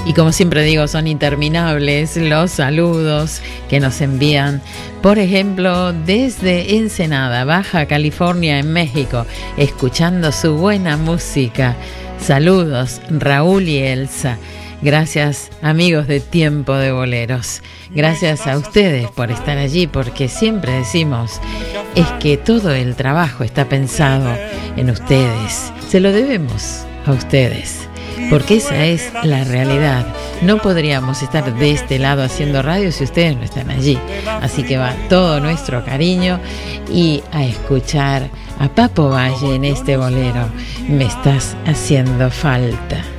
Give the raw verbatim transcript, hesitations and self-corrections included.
Y como siempre digo, son interminables los saludos que nos envían, por ejemplo, desde Ensenada, Baja California, en México, escuchando su buena música. Saludos, Raúl y Elsa. Gracias, amigos de Tiempo de Boleros. Gracias a ustedes por estar allí, porque siempre decimos, es que todo el trabajo está pensado en ustedes. Se lo debemos a ustedes, porque esa es la realidad. No podríamos estar de este lado haciendo radio si ustedes no están allí. Así que va todo nuestro cariño y a escuchar a Papo Valle en este bolero. Me estás haciendo falta.